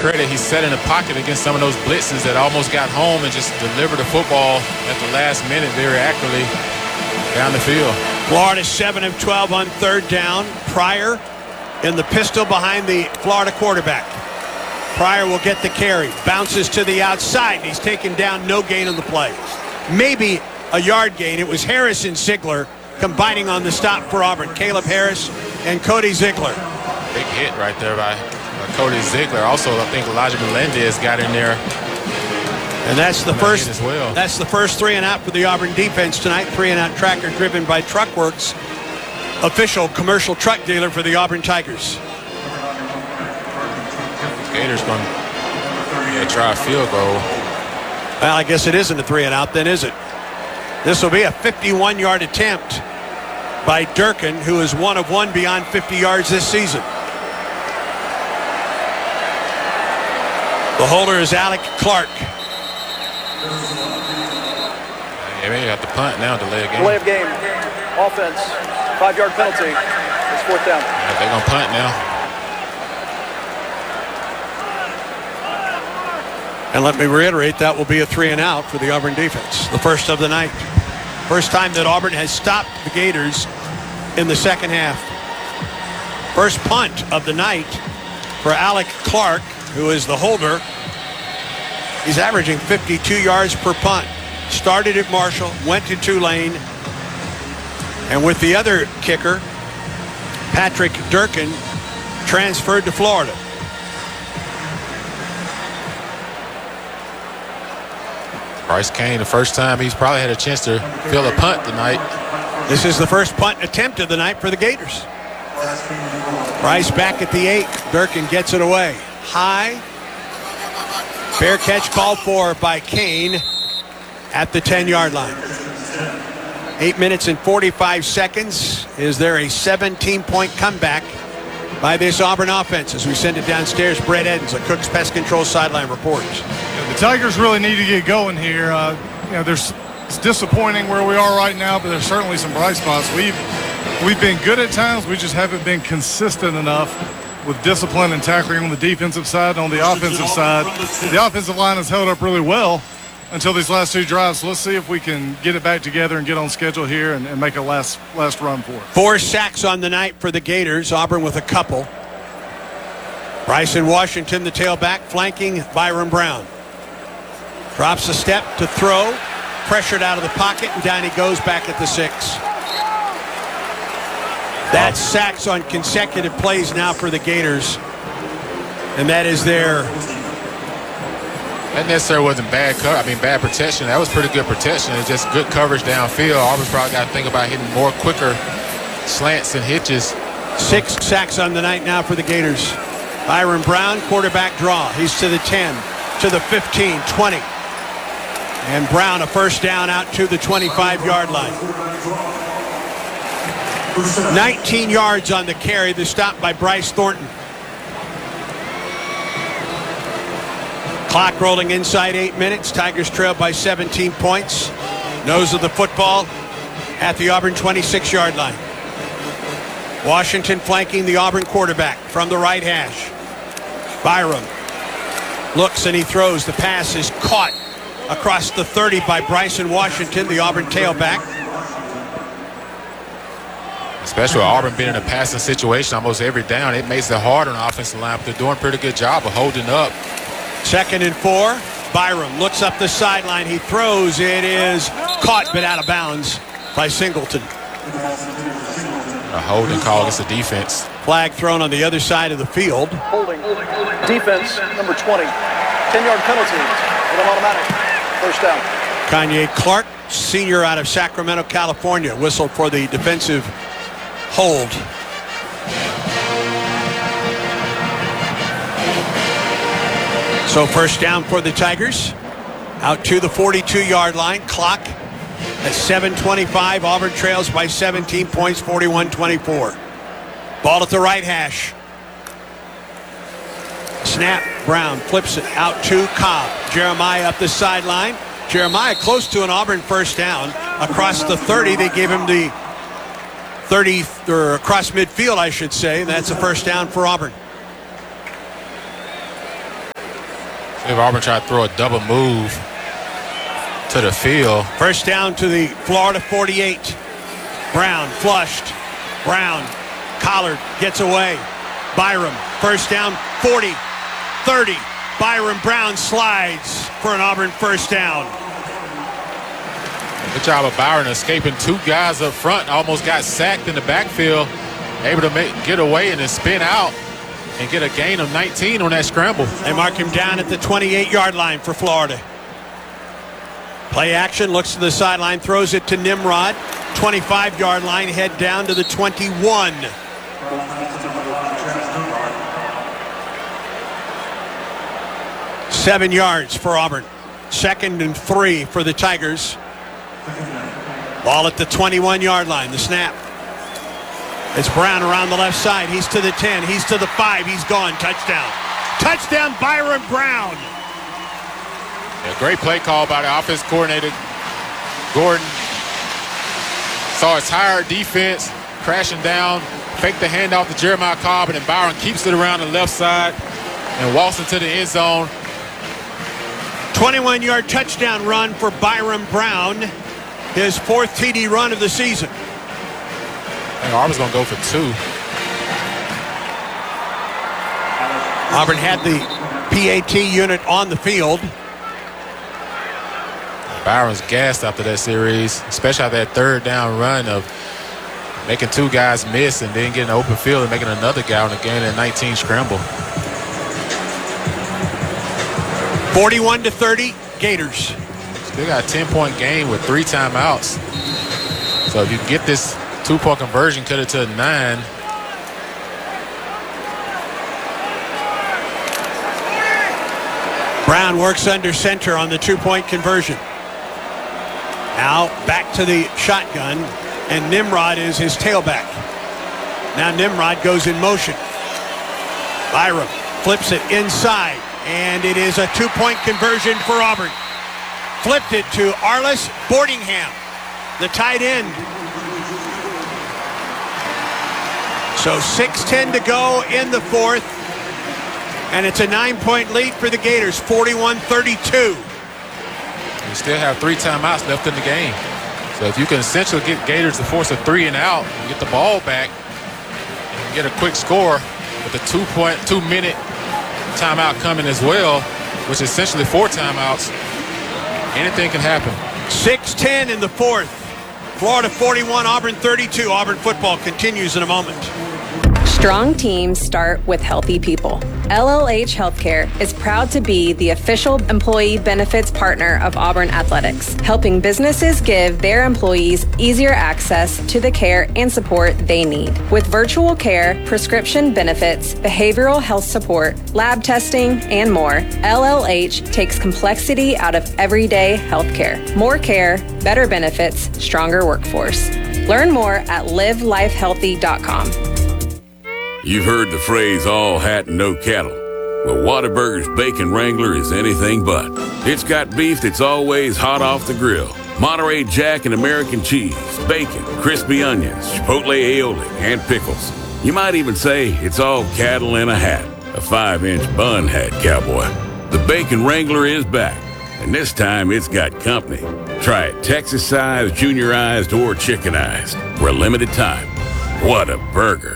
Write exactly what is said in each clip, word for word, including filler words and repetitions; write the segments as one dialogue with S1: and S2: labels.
S1: credit, he sat in the pocket against some of those blitzes that almost got home and just delivered the football at the last minute very accurately down the field.
S2: Florida seven of twelve on third down. Pryor in the pistol behind the Florida quarterback. Pryor will get the carry. Bounces to the outside. He's taken down, no gain on the play. Maybe a yard gain. It was Harris and Ziegler combining on the stop for Auburn. Caleb Harris and Cody Ziegler.
S1: Big hit right there by uh, Cody Ziegler. Also, I think Elijah Melendez got in there.
S2: And that's the first
S1: as well.
S2: That's the first three and out for the Auburn defense tonight. Three and out tracker driven by Truckworks, official commercial truck dealer for the Auburn Tigers.
S1: Gators going to yeah, try a field goal.
S2: Well, I guess it isn't a three and out then, is it? This will be a fifty-one yard attempt by Durkin, who is one of one beyond fifty yards this season. The holder is Alec Clark.
S1: Yeah, they have to punt now, delay of game.
S3: Delay of game. Offense. Five yard penalty. It's fourth down.
S1: Yeah, they're going to punt now.
S2: And let me reiterate, that will be a three and out for the Auburn defense. The first of the night. First time that Auburn has stopped the Gators in the second half. First punt of the night for Alec Clark, who is the holder. He's averaging fifty-two yards per punt. Started at Marshall, went to Tulane, and with the other kicker, Patrick Durkin, transferred to Florida.
S1: Bryce Cain, the first time he's probably had a chance to fill a punt tonight.
S2: This is the first punt attempt of the night for the Gators. Bryce back at the eight. Durkin gets it away. High. Fair catch called for by Cain at the ten yard line. Eight minutes and forty-five seconds. Is there a seventeen point comeback by this Auburn offense? As we send it downstairs, Brett Edens, a Cook's Pest Control sideline reports.
S4: The Tigers really need to get going here. Uh, you know, there's, it's disappointing where we are right now, but there's certainly some bright spots. We've we've been good at times. We just haven't been consistent enough with discipline and tackling on the defensive side. On the offensive side, the offensive line has held up really well until these last two drives. So let's see if we can get it back together and get on schedule here and, and make a last last run for it.
S2: Four sacks on the night for the Gators. Auburn with a couple. Bryson Washington, the tailback, flanking Byron Brown. Drops a step to throw. Pressured out of the pocket, and down he goes back at the six. That's sacks on consecutive plays now for the Gators. And that is their...
S1: That necessarily wasn't bad cover. I mean, bad protection. That was pretty good protection. It's just good coverage downfield. Auburn's probably got to think about hitting more quicker slants and hitches.
S2: Six sacks on the night now for the Gators. Byron Brown, quarterback draw. He's to the ten, to the fifteen, twenty. And Brown a first down out to the twenty-five yard line. nineteen yards on the carry. The stop by Bryce Thornton. Clock rolling inside eight minutes. Tigers trail by seventeen points. Nose of the football at the Auburn twenty-six yard line. Washington flanking the Auburn quarterback from the right hash. Byram looks and he throws. The pass is caught across the thirty by Bryson Washington, the Auburn tailback.
S1: Especially with Auburn being in a passing situation almost every down, it makes it hard on the offensive line, but they're doing a pretty good job of holding up.
S2: Second and four. Byram looks up the sideline. He throws. It is caught but out of bounds by Singleton.
S1: A holding call against the defense.
S2: Flag thrown on the other side of the field.
S3: Holding. Defense, number twenty. ten yard penalty with an automatic. First down.
S2: Kanye Clark, senior out of Sacramento, California, whistled for the defensive hold. So first down for the Tigers. Out to the forty-two yard line. Clock at seven twenty-five. Auburn trails by seventeen points, forty-one twenty-four. Ball at the right hash. Snap. Brown flips it out to Cobb. Jeremiah up the sideline. Jeremiah close to an Auburn first down. Across the thirty, they gave him the thirty, or across midfield, I should say. That's a first down for Auburn.
S1: If Auburn tried to throw a double move to the field.
S2: First down to the Florida forty-eight. Brown flushed. Brown, Collard gets away. Byram, first down, forty, thirty. Byram Brown slides for an Auburn first down.
S1: Good job of Byron escaping two guys up front. Almost got sacked in the backfield. Able to make, get away and then spin out and get a gain of nineteen on that scramble.
S2: They mark him down at the twenty-eight-yard line for Florida. Play action, looks to the sideline, throws it to Nimrod. twenty-five-yard line, head down to the twenty-one. Seven yards for Auburn. Second and three for the Tigers. Ball at the twenty-one-yard line. The snap. It's Brown around the left side. He's to the ten. He's to the five. He's gone. Touchdown. Touchdown, Byron Brown.
S1: A great play call by the offense coordinator. Gordon saw a tired defense crashing down, faked the handoff to Jeremiah Cobb, and then Byron keeps it around the left side and walks into the end zone.
S2: twenty-one-yard touchdown run for Byron Brown, his fourth T D run of the season.
S1: And Auburn's going to go for two.
S2: Auburn had the P A T unit on the field.
S1: Byron's gassed after that series, especially after that third down run of making two guys miss and then getting an open field and making another guy on the gain at nineteen scramble.
S2: forty-one to thirty, Gators.
S1: Still got a ten-point game with three timeouts. So if you get this two-point conversion, cut it to a nine.
S2: Brown works under center on the two-point conversion. Now back to the shotgun, and Nimrod is his tailback. Now Nimrod goes in motion. Byram flips it inside, and it is a two-point conversion for Auburn. Flipped it to Arliss Boardingham, the tight end. So six ten to go in the fourth, and it's a nine-point lead for the Gators, forty-one thirty-two.
S1: You still have three timeouts left in the game. So if you can essentially get Gators to force a three and out and get the ball back and get a quick score with a two-point, two-minute timeout coming as well, which is essentially four timeouts, anything can happen.
S2: six ten in the fourth. Florida forty-one, Auburn thirty-two. Auburn football continues in a moment.
S5: Strong teams start with healthy people. L L H Healthcare is proud to be the official employee benefits partner of Auburn Athletics, helping businesses give their employees easier access to the care and support they need. With virtual care, prescription benefits, behavioral health support, lab testing, and more, L L H takes complexity out of everyday healthcare. More care, better benefits, stronger workforce. Learn more at live life healthy dot com.
S6: You've heard the phrase, all hat and no cattle. Well, Whataburger's Bacon Wrangler is anything but. It's got beef that's always hot off the grill. Monterey Jack and American cheese, bacon, crispy onions, chipotle aioli, and pickles. You might even say it's all cattle in a hat. A five-inch bun hat, cowboy. The Bacon Wrangler is back, and this time it's got company. Try it Texas-sized, juniorized, or chickenized. For a limited time. What a burger.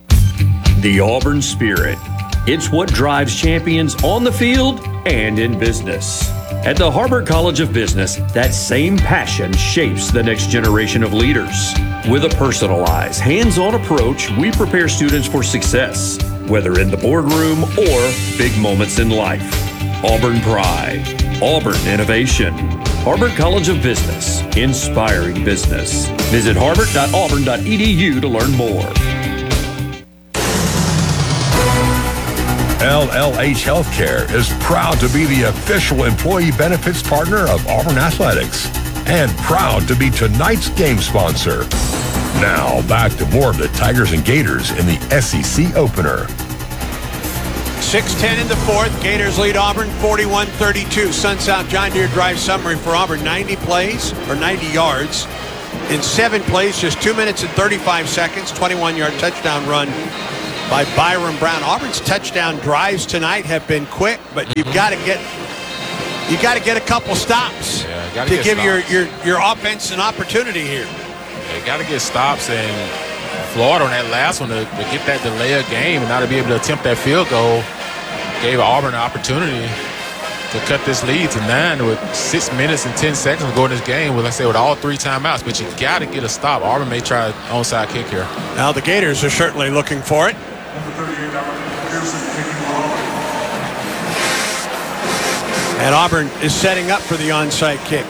S7: The Auburn Spirit. It's what drives champions on the field and in business. At the Harbert College of Business, that same passion shapes the next generation of leaders. With a personalized, hands-on approach, we prepare students for success, whether in the boardroom or big moments in life. Auburn Pride. Auburn Innovation. Harbert College of Business. Inspiring business. Visit harbert dot auburn dot e d u to learn more.
S8: L L H Healthcare is proud to be the official employee benefits partner of Auburn Athletics and proud to be tonight's game sponsor. Now back to more of the Tigers and Gators in the S E C opener.
S2: six ten in the fourth. Gators lead Auburn forty-one thirty-two. Sun South John Deere drive summary for Auburn. ninety plays or ninety yards. In seven plays, just two minutes and thirty-five seconds. twenty-one yard touchdown run by Byron Brown. Auburn's touchdown drives tonight have been quick, but you've got to get you got to get a couple stops
S1: Yeah,
S2: to
S1: get
S2: give your,
S1: stops.
S2: your your offense an opportunity here.
S1: They got to get stops, and Florida on that last one to, to get that delay of game and not to be able to attempt that field goal gave Auburn an opportunity to cut this lead to nine with six minutes and ten seconds to go in this game with, like I said, with all three timeouts. But you got to get a stop. Auburn may try an onside kick here.
S2: Now the Gators are certainly looking for it. And Auburn is setting up for the onside kick.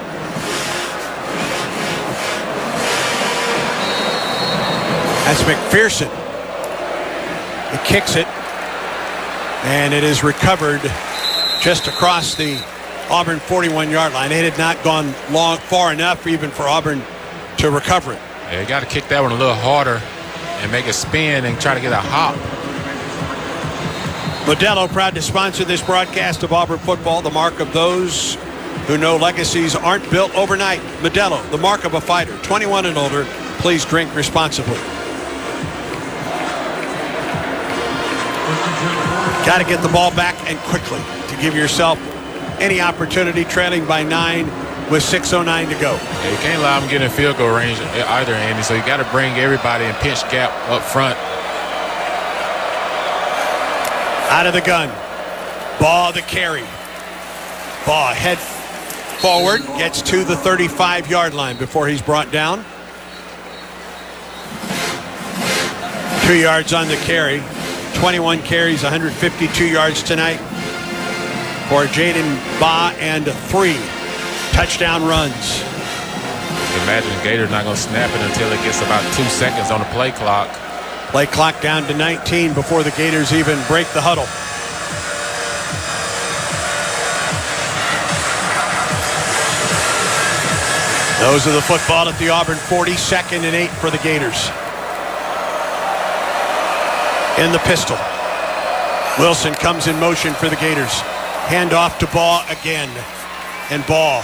S2: That's McPherson. He kicks it, and it is recovered just across the Auburn forty-one-yard line. It had not gone long, far enough even for Auburn to recover it.
S1: Yeah, you got to kick that one a little harder and make it spin and try to get a hop.
S2: Modelo proud to sponsor this broadcast of Auburn football. The mark of those who know legacies aren't built overnight. Modelo, the mark of a fighter. twenty-one and older. Please drink responsibly. Got to get the ball back and quickly to give yourself any opportunity, trailing by nine with six oh nine to go.
S1: Yeah, you can't allow them to get in field goal range either, Andy, so you got to bring everybody in pinch gap up front.
S2: Out of the gun. Ball the carry. Ball head forward, gets to the thirty-five-yard line before he's brought down. Two yards on the carry. twenty-one carries, one hundred fifty-two yards tonight for Jaden Baugh, and three touchdown runs.
S1: Imagine Gator's not going to snap it until it gets about two seconds on the play clock.
S2: Play clock down to nineteen before the Gators even break the huddle. Those are the football at the Auburn forty, second and eight for the Gators. In the pistol. Wilson comes in motion for the Gators. Hand off to Baugh again. And Baugh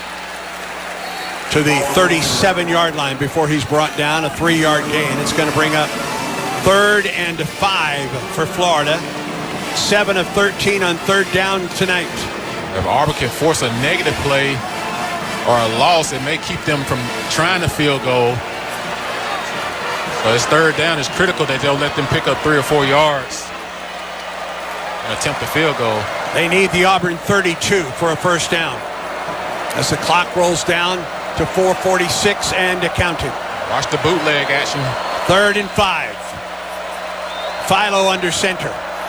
S2: to the thirty-seven-yard line before he's brought down. A three-yard gain. It's going to bring up third and five for Florida. seven of thirteen on third down tonight.
S1: If Auburn can force a negative play or a loss, it may keep them from trying to field goal. So it's third down. It's critical that they'll let them pick up three or four yards and attempt a field goal.
S2: They need the Auburn thirty-two for a first down. As the clock rolls down to four forty-six and counting.
S1: Watch the bootleg action.
S2: Third and five. Philo under center.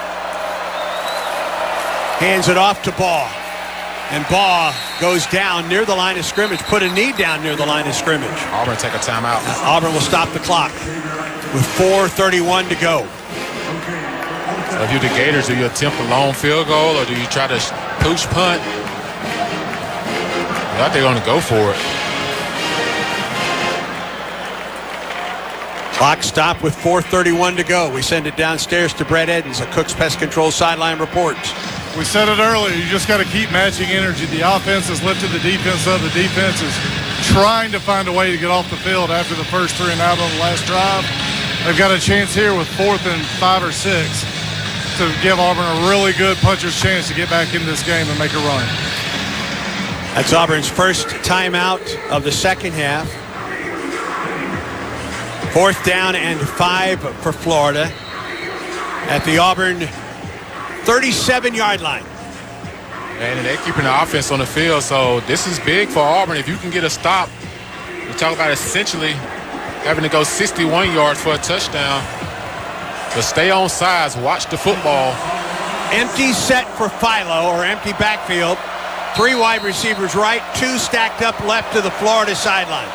S2: Hands it off to Baugh. And Baugh goes down near the line of scrimmage. Put a knee down near the line of scrimmage.
S1: Auburn take a timeout.
S2: Uh, Auburn will stop the clock with four thirty-one to go.
S1: So if you're the Gators, do you attempt a long field goal or do you try to pooch punt? I thought they're going to go for it.
S2: Clock stop with four thirty-one to go. We send it downstairs to Brett Edens, a Cook's Pest Control sideline reports.
S4: We said it earlier, you just got to keep matching energy. The offense has lifted the defense up. The defense is trying to find a way to get off the field after the first three and out on the last drive. They've got a chance here with fourth and five or six to give Auburn a really good puncher's chance to get back in this game and make a run.
S2: That's Auburn's first timeout of the second half. Fourth down and five for Florida at the Auburn thirty-seven-yard line.
S1: And they're keeping the offense on the field, so this is big for Auburn. If you can get a stop, we talk about essentially having to go sixty-one yards for a touchdown. So stay on sides, watch the football.
S2: Empty set for Philo, or empty backfield. Three wide receivers right, two stacked up left to the Florida sideline.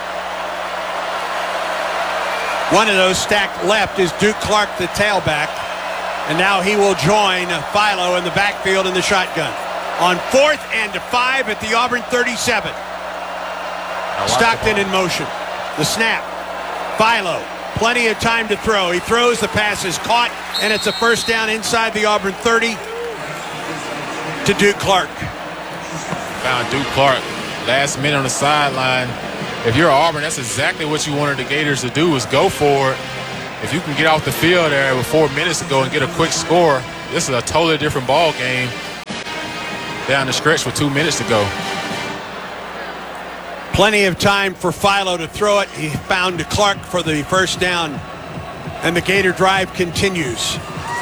S2: One of those stacked left is Duke Clark, the tailback. And now he will join Philo in the backfield in the shotgun. On fourth and five at the Auburn thirty-seven. Stockton in motion. The snap. Philo, plenty of time to throw. He throws, the pass is caught, and it's a first down inside the Auburn thirty to Duke Clark.
S1: Found Duke Clark last minute on the sideline. If you're Auburn, that's exactly what you wanted the Gators to do, is go for it. if you can get off the field there with four minutes to go and get a quick score, this is a totally different ball game down the stretch with two minutes to go.
S2: Plenty of time for Philo to throw it. He found Clark for the first down, and the Gator drive continues.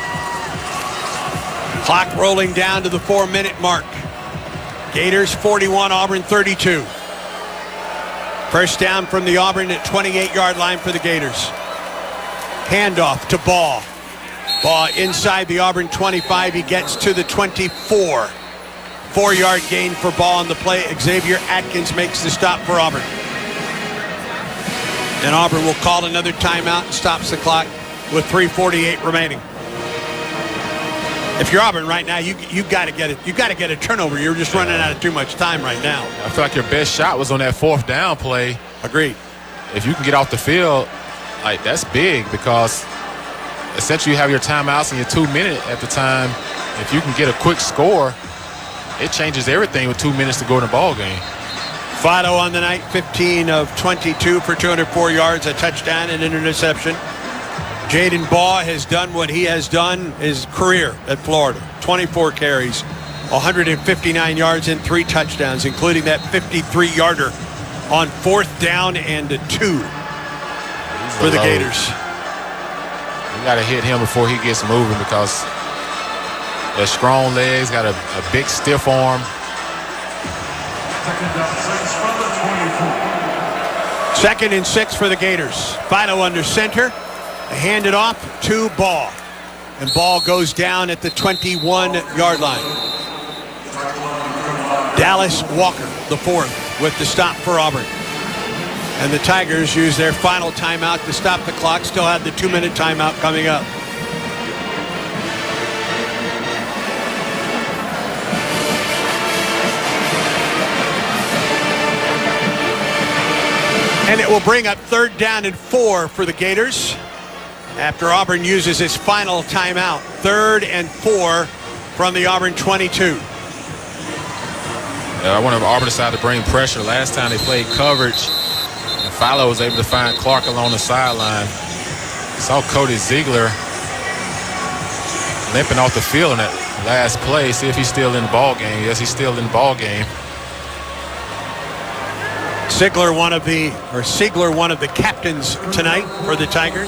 S2: Clock rolling down to the four-minute mark. Gators forty-one, Auburn thirty-two. First down from the Auburn at twenty-eight-yard line for the Gators. Handoff to Ball. Ball inside the Auburn twenty-five. He gets to the twenty-four. Four-yard gain for Ball on the play. Xavier Atkins makes the stop for Auburn. And Auburn will call another timeout and stops the clock with three forty-eight remaining. If you're Auburn right now, you you got to get it. You got to get a turnover. You're just running out of too much time right now.
S1: I feel like your best shot was on that fourth down play.
S2: Agreed.
S1: If you can get off the field, like that's big because essentially you have your timeouts and your two minute at the time. If you can get a quick score, it changes everything with two minutes to go in the ball game.
S2: Fido on the night, fifteen of twenty-two for two hundred four yards, a touchdown and an interception. Jaden Baugh has done what he has done his career at Florida. twenty-four carries, one hundred fifty-nine yards and three touchdowns, including that fifty-three-yarder on fourth down and a two for the Gators.
S1: You got to hit him before he gets moving because that strong legs, got a, a big stiff arm.
S2: Second and six for the Gators. Fido under center. They hand it off to Ball. And Ball goes down at the twenty-one-yard line. Dallas Walker, the fourth, with the stop for Auburn. And the Tigers use their final timeout to stop the clock. Still have the two-minute timeout coming up. And it will bring up third down and four for the Gators after Auburn uses its final timeout. Third and four from the Auburn twenty-two.
S1: Yeah, I wonder if Auburn decided to bring pressure. Last time they played coverage, and Philo was able to find Clark along the sideline. Saw Cody Ziegler limping off the field in that last play. See if he's still in the ball game. Yes, he's still in the ball game.
S2: Ziegler, one of the, or Ziegler, one of the captains tonight for the Tigers.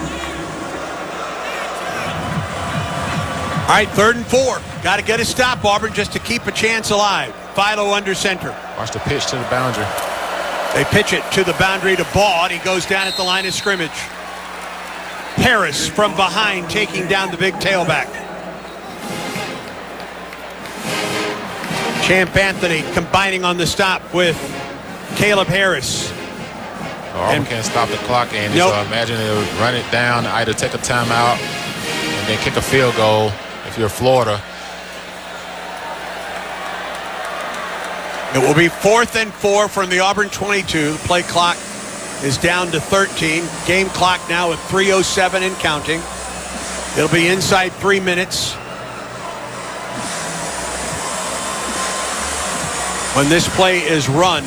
S2: All right, third and four. Got to get a stop, Auburn, just to keep a chance alive. Philo under center.
S1: Watch the pitch to the boundary.
S2: They pitch it to the boundary to Ball, and he goes down at the line of scrimmage. Harris from behind taking down the big tailback. Champ Anthony combining on the stop with Caleb Harris.
S1: Oh, Auburn and can't stop the clock, Andy, nope. So I imagine they would run it down, either take a timeout and then kick a field goal if you're Florida.
S2: It will be fourth and four from the Auburn twenty-two. The play clock is down to thirteen. Game clock now at three oh seven and counting. It'll be inside three minutes. When this play is run,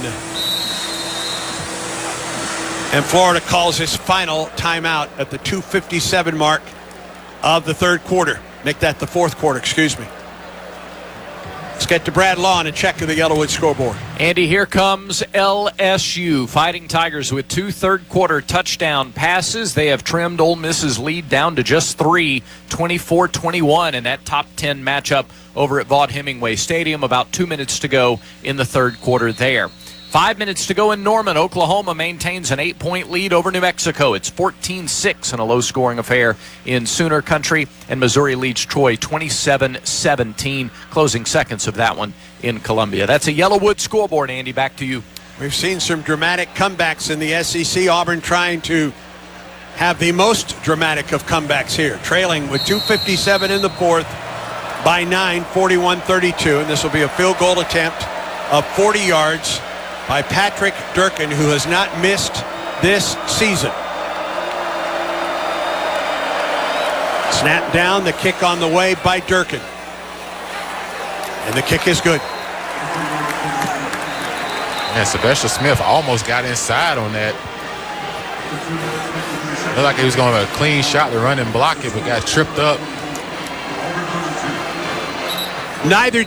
S2: and Florida calls its final timeout at the two fifty-seven mark of the third quarter. Make that the fourth quarter, excuse me. Let's get to Brad Law and a check of the Yellowwood scoreboard.
S9: Andy, here comes L S U. Fighting Tigers with two third quarter touchdown passes. They have trimmed Ole Miss's lead down to just three, twenty-four twenty-one in that top ten matchup over at Vaught-Hemingway Stadium. About two minutes to go in the third quarter there. Five minutes to go in Norman. Oklahoma maintains an eight-point lead over New Mexico. It's fourteen six in a low-scoring affair in Sooner Country. And Missouri leads Troy twenty-seven seventeen. Closing seconds of that one in Columbia. That's a Yellowwood scoreboard, Andy. Back to you.
S2: We've seen some dramatic comebacks in the S E C. Auburn trying to have the most dramatic of comebacks here. Trailing with two fifty-seven in the fourth by nine, forty-one thirty-two. And this will be a field goal attempt of forty yards. By Patrick Durkin, who has not missed this season. Snap down, the kick on the way by Durkin. And the kick is good.
S1: And Sebastian Smith almost got inside on that. Looked like he was going to have a clean shot to run and block it, but got tripped up.
S2: Neither